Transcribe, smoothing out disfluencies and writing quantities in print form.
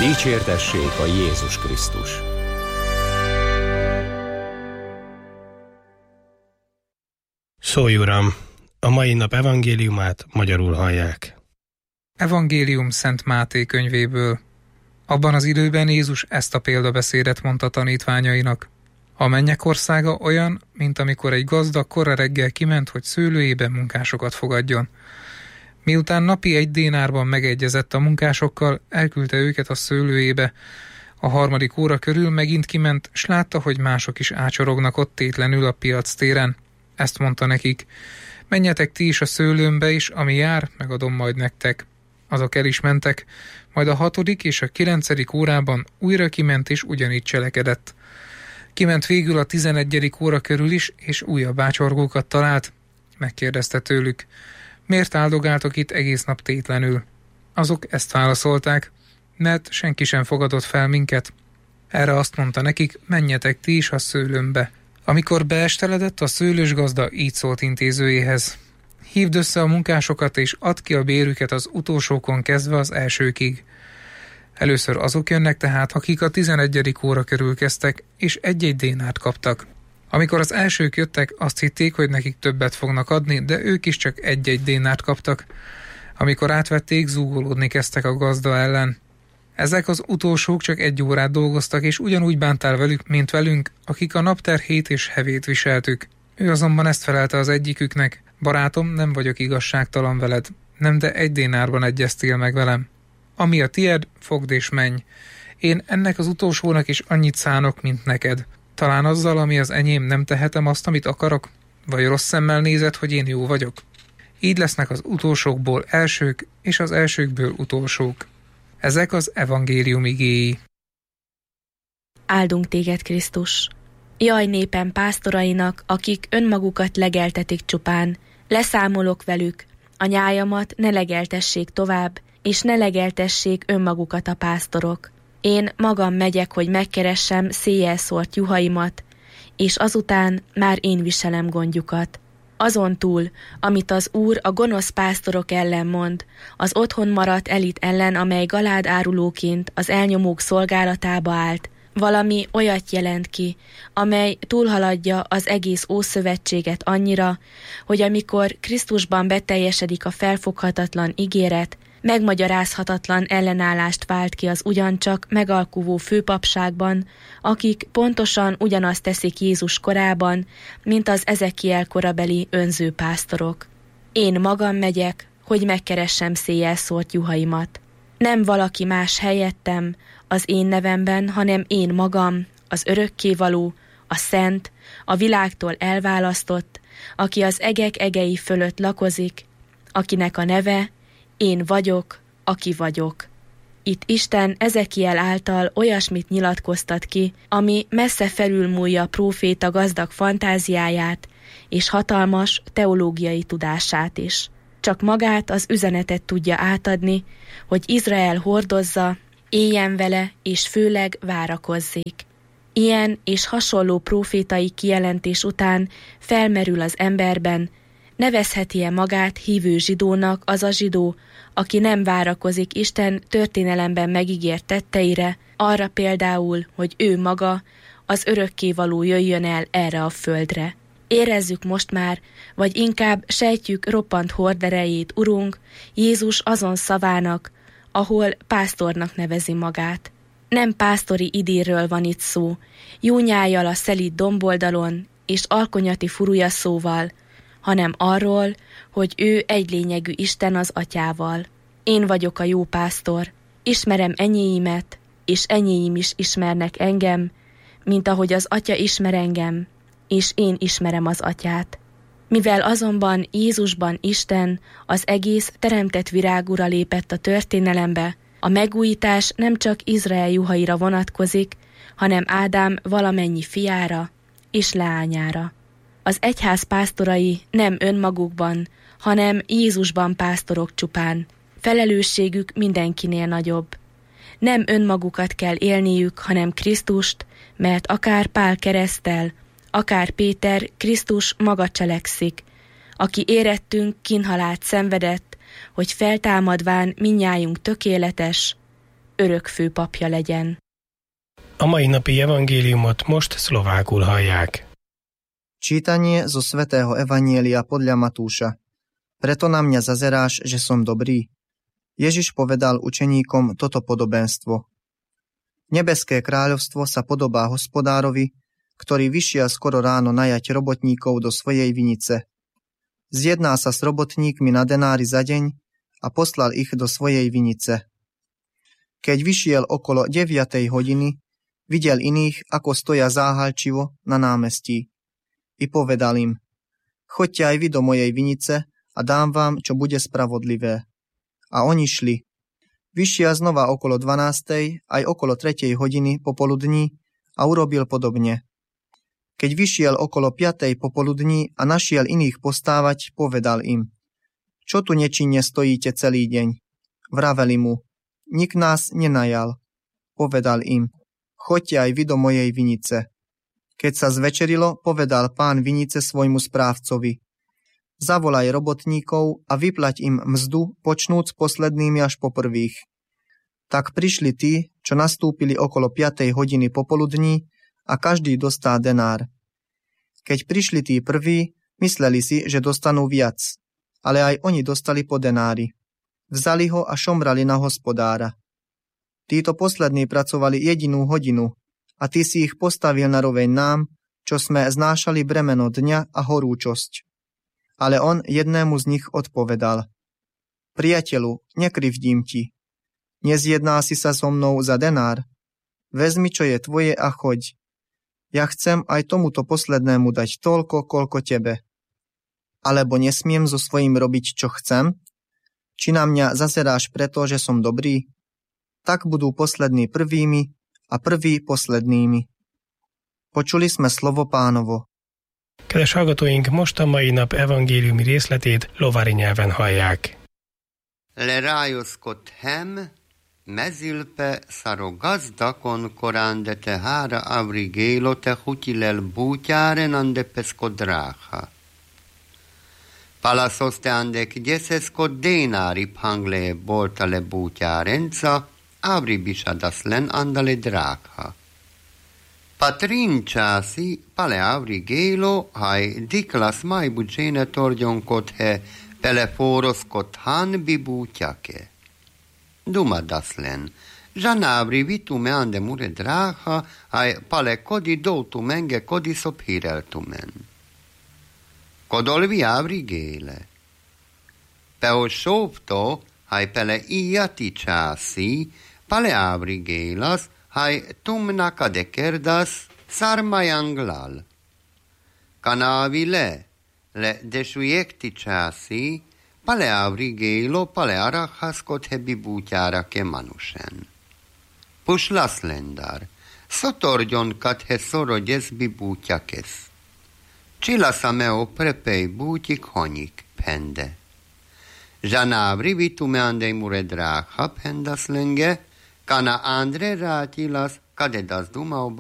Dicsértessék a Jézus Krisztus! Szólj, Uram! A mai nap evangéliumát magyarul hallják. Evangélium Szent Máté könyvéből. Abban az időben Jézus ezt a példabeszédet mondta tanítványainak. A mennyek országa olyan, mint amikor egy gazda kora reggel kiment, hogy szőlőjében munkásokat fogadjon. Miután napi 1 dénárban megegyezett a munkásokkal, elküldte őket a szőlőjébe. A 3. óra körül megint kiment, s látta, hogy mások is ácsorognak ott tétlenül a piac téren. Ezt mondta nekik: menjetek ti is a szőlőmbe is, ami jár, megadom majd nektek. Azok el is mentek, majd a 6. és a 9. órában újra kiment, és ugyanígy cselekedett. Kiment végül a 11. óra körül is, és újabb ácsorgókat talált. Megkérdezte tőlük: miért áldogáltok itt egész nap tétlenül? Azok ezt válaszolták: mert senki sem fogadott fel minket. Erre azt mondta nekik: menjetek ti is a szőlőmbe. Amikor beesteledett, a szőlősgazda így szólt intézőjéhez: hívd össze a munkásokat, és add ki a bérüket az utolsókon kezdve az elsőkig. Először azok jönnek tehát, akik a 11. óra körül kezdtek, és 1 dénárt kaptak. Amikor az elsők jöttek, azt hitték, hogy nekik többet fognak adni, de ők is csak 1 dénárt kaptak. Amikor átvették, zúgolódni kezdtek a gazda ellen. Ezek az utolsók csak 1 órát dolgoztak, és ugyanúgy bántál velük, mint velünk, akik a napterhét és hevét viseltük. Ő azonban ezt felelte az egyiküknek: barátom, nem vagyok igazságtalan veled, nem, de 1 dénárban egyeztél meg velem. Ami a tied, fogd és menj. Én ennek az utolsónak is annyit szánok, mint neked. Talán azzal, ami az enyém, nem tehetem azt, amit akarok? Vagy rossz szemmel nézed, hogy én jó vagyok? Így lesznek az utolsókból elsők, és az elsőkből utolsók. Ezek az evangélium igéi. Áldunk téged, Krisztus! Jaj népem pásztorainak, akik önmagukat legeltetik csupán, leszámolok velük, a nyájamat ne legeltessék tovább, és ne legeltessék önmagukat a pásztorok. Én magam megyek, hogy megkeressem széjjel szórt juhaimat, és azután már én viselem gondjukat. Azon túl, amit az Úr a gonosz pásztorok ellen mond, az otthon maradt elit ellen, amely galád árulóként az elnyomók szolgálatába állt, valami olyat jelent ki, amely túlhaladja az egész Ószövetséget annyira, hogy amikor Krisztusban beteljesedik a felfoghatatlan ígéret, megmagyarázhatatlan ellenállást vált ki az ugyancsak megalkuvó főpapságban, akik pontosan ugyanazt teszik Jézus korában, mint az Ezekiel korabeli önző pásztorok. Én magam megyek, hogy megkeressem széjjel szórt juhaimat. Nem valaki más helyettem, az én nevemben, hanem én magam, az örökkévaló, a szent, a világtól elválasztott, aki az egek egei fölött lakozik, akinek a neve én vagyok, aki vagyok. Itt Isten Ezekiel által olyasmit nyilatkoztat ki, ami messze felülmúlja a próféta gazdag fantáziáját és hatalmas teológiai tudását is. Csak magát az üzenetet tudja átadni, hogy Izrael hordozza, éljen vele és főleg várakozzék. Ilyen és hasonló prófétai kijelentés után felmerül az emberben: nevezheti-e magát hívő zsidónak az a zsidó, aki nem várakozik Isten történelemben megígért tetteire, arra például, hogy ő maga, az örökkévaló jöjjön el erre a földre. Érezzük most már, vagy inkább sejtjük roppant horderejét, Urunk, Jézus azon szavának, ahol pásztornak nevezi magát. Nem pásztori idírről van itt szó, júnyájjal a szelíd domboldalon és alkonyati furujaszóval, hanem arról, hogy ő egylényegű Isten az Atyával. Én vagyok a jó pásztor, ismerem enyéimet, és enyéim is ismernek engem, mint ahogy az Atya ismer engem, és én ismerem az Atyát. Mivel azonban Jézusban Isten, az egész teremtett virágura lépett a történelembe, a megújítás nem csak Izrael juhaira vonatkozik, hanem Ádám valamennyi fiára és leányára. Az egyház pásztorai nem önmagukban, hanem Jézusban pásztorok csupán. Felelősségük mindenkinél nagyobb. Nem önmagukat kell élniük, hanem Krisztust, mert akár Pál kereszttel, akár Péter, Krisztus maga cselekszik, aki érettünk kínhalált szenvedett, hogy feltámadván mindnyájunk tökéletes, örök főpapja legyen. A mai napi evangéliumot most szlovákul hallják. Čítanie zo svätého Evanjelia podľa Matúša. Preto na mňa zazeráš, že som dobrý. Ježiš povedal učeníkom toto podobenstvo. Nebeské kráľovstvo sa podobá hospodárovi, ktorý vyšiel skoro ráno najať robotníkov do svojej vinice. Zjedná sa s robotníkmi na denári za deň a poslal ich do svojej vinice. Keď vyšiel okolo 9. hodiny, videl iných, ako stoja záhalčivo na námestí. I povedal im, choďte aj vy do mojej vinice a dám vám, čo bude spravodlivé. A oni šli. Vyšiel znova okolo 12. aj okolo 3. hodiny popoludní a urobil podobne. Keď vyšiel okolo 5. popoludní a našiel iných postávať, povedal im, čo tu nečinne stojíte celý deň? Vraveli mu, nik nás nenajal. Povedal im, choďte aj vy do mojej vinice. Keď sa zvečerilo, povedal pán vinice svojmu správcovi, zavolaj robotníkov a vyplať im mzdu, počnúc poslednými až po prvých. Tak prišli tí, čo nastúpili okolo 5. hodiny popoludní, a každý dostá denár. Keď prišli tí prví, mysleli si, že dostanú viac, ale aj oni dostali po denári. Vzali ho a šomrali na hospodára. Títo poslední pracovali jedinú hodinu a ty si ich postavil na roveň nám, čo sme znášali bremeno dňa a horúčosť. Ale on jednému z nich odpovedal, priateľu, nekrivdím ti. Nezjedná si sa so mnou za denár? Vezmi, čo je tvoje a choď. Ja chcem aj tomuto poslednému dať toľko, koľko tebe. Alebo nesmiem so svojím robiť, čo chcem? Či na mňa zaseráš preto, že som dobrý? Tak budú poslední prvými a prví poslednými. Počuli sme slovo Pánovo. Kedves hallgatóink, most a mai nap evangéliumi részletét lovári nyelven hallják. Lerájuszkod hem, mezilpe szaro gazdakon korán te hára avrigélo te hutilel bútyáren ande peskodráha. Palaszoste andek gyeszeszkod dénári pangle boltale bútyárenca, avri bisadaszlen andale dráha. Patrincsási pale avrigélo, haj diklas majbudzséne torgyonkod he, pele foroszkod han bibútyake. Dumadaszlen, zsanávri vitume ande mure dráha, haj pale kodi doutu menge kodi szobhíreltumen. Kodolvi avrigéle. Peo sóvto, haj pele iati csási, pale avrigélas, haj tumna kadekerdas szarmajanglal. Kanávi le desujekti csási, pale avrigélo, pale arachaszkod hebi bútyára ke manusen. Puslaszlendár, szotorgyonkat he szorogyesz bi bútyakesz. Csilaszameo prepej bútyik honyik pende. Zsanávri vitume andei mure dráha pendaszlenge, kana andre rátilas kadedas dumao